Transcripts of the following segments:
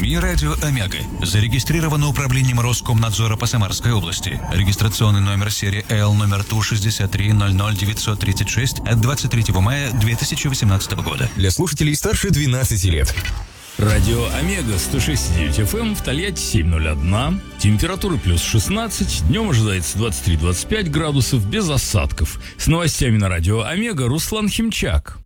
СМИ «Радио Омега». Зарегистрировано управлением Роскомнадзора по Самарской области. Регистрационный номер серии L номер ТУ-6300936 от 23 мая 2018 года. Для слушателей старше 12 лет. Радио Омега 106,9 FM в Тольятти 7:01. Температура плюс 16. Днем ожидается 23-25 градусов без осадков. С новостями на Радио Омега Руслан Химчак.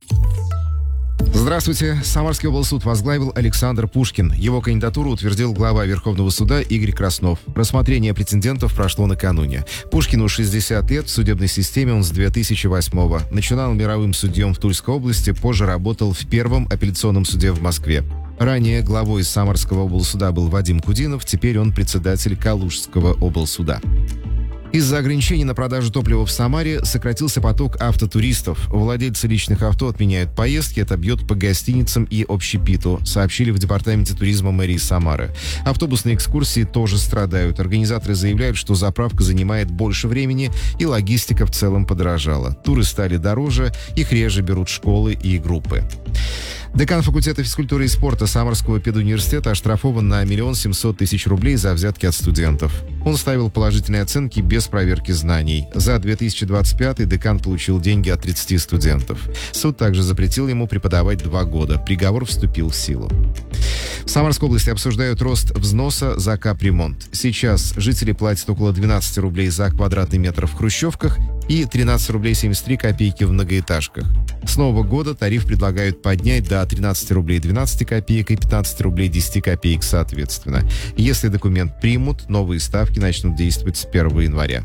Здравствуйте. Самарский облсуд возглавил Александр Пушкин. Его кандидатуру утвердил глава Верховного суда Игорь Краснов. Рассмотрение претендентов прошло накануне. Пушкину 60 лет, в судебной системе он с 2008-го. Начинал мировым судьем в Тульской области, позже работал в Первом апелляционном суде в Москве. Ранее главой Самарского облсуда был Вадим Кудинов, теперь он председатель Калужского облсуда. Из-за ограничений на продажу топлива в Самаре сократился поток автотуристов. Владельцы личных авто отменяют поездки, это бьет по гостиницам и общепиту, сообщили в департаменте туризма мэрии Самары. Автобусные экскурсии тоже страдают. Организаторы заявляют, что заправка занимает больше времени и логистика в целом подорожала. Туры стали дороже, их реже берут школы и группы. Декан факультета физкультуры и спорта Самарского педуниверситета оштрафован на 1 700 000 рублей за взятки от студентов. Он ставил положительные оценки без проверки знаний. За 2025 декан получил деньги от 30 студентов. Суд также запретил ему преподавать 2 года. Приговор вступил в силу. В Самарской области обсуждают рост взноса за капремонт. Сейчас жители платят около 12 рублей за квадратный метр в хрущевках и 13 рублей 73 копейки в многоэтажках. С нового года тариф предлагают поднять до 13 рублей 12 копеек и 15 рублей 10 копеек соответственно. Если документ примут, новые ставки начнут действовать с 1 января.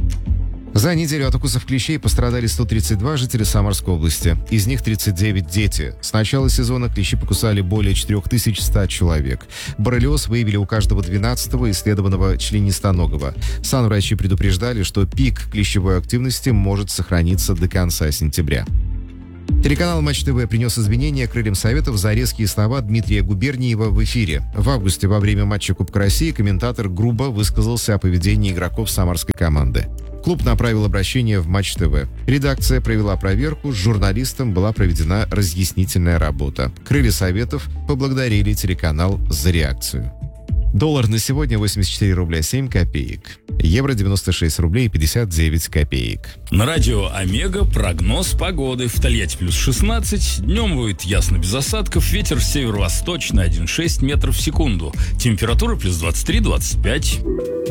За неделю от укусов клещей пострадали 132 жителя Самарской области. Из них 39 дети. С начала сезона клещи покусали более 4100 человек. Боррелиоз выявили у каждого 12-го исследованного членистоногого. Санврачи предупреждали, что пик клещевой активности может сохраниться до конца сентября. Телеканал Матч ТВ принес извинения крыльям Советов за резкие слова Дмитрия Губерниева в эфире. В августе во время матча Кубка России комментатор грубо высказался о поведении игроков самарской команды. Клуб направил обращение в Матч ТВ. Редакция провела проверку, с журналистом была проведена разъяснительная работа. Крылья Советов поблагодарили телеканал за реакцию. Доллар на сегодня 84 рубля 7 копеек. Евро 96 рублей 59 копеек. На Радио Омега прогноз погоды. В Тольятти плюс 16. Днем будет ясно без осадков. Ветер северо-восточный 1,6 метров в секунду. Температура плюс 23-25.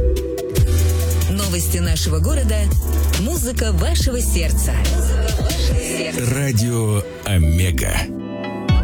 Новости нашего города. Музыка вашего сердца. Радио Омега.